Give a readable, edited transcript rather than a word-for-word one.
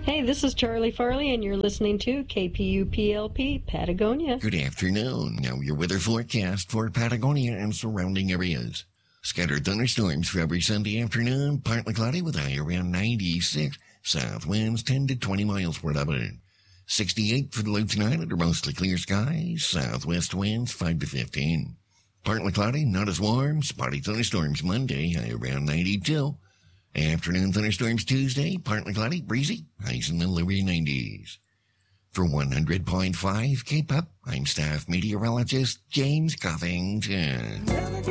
Hey, this is Charlie Farley, and you're listening to KPUPLP Patagonia. Good afternoon. Now your weather forecast for Patagonia and surrounding areas. Scattered thunderstorms for every Sunday afternoon, partly cloudy with a high around 96. South winds 10 to 20 miles per hour. 68 for the low tonight under mostly clear skies. Southwest winds 5 to 15. Partly cloudy, not as warm. Spotty thunderstorms Monday, high around 92. Afternoon thunderstorms Tuesday, partly cloudy, breezy, highs in the lower 90s. For 100.5 K-Pop, I'm staff meteorologist James Covington.